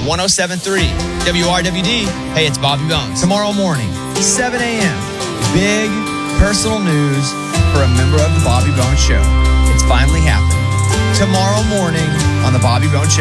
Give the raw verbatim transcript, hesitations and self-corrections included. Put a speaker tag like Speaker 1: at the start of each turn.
Speaker 1: one oh seven point three. W R W D, hey, it's Bobby Bones. Tomorrow morning, seven a.m., big personal news for a member of the Bobby Bones Show. It's finally happened. Tomorrow morning on the Bobby Bones Show.